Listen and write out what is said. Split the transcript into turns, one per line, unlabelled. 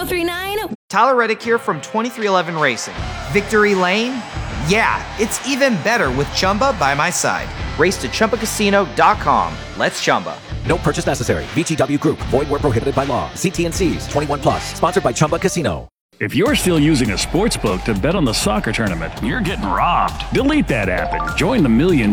1039.
Tyler Reddick here from 2311 Racing. Victory Lane? Yeah, it's even better with Chumba by my side. Race to ChumbaCasino.com. Let's Chumba.
No purchase necessary. VGW Group. Void where prohibited by law. See T&Cs. 21 plus. Sponsored by Chumba Casino.
If you're still using a sports book to bet on the soccer tournament, you're getting robbed. Delete that app and join the millions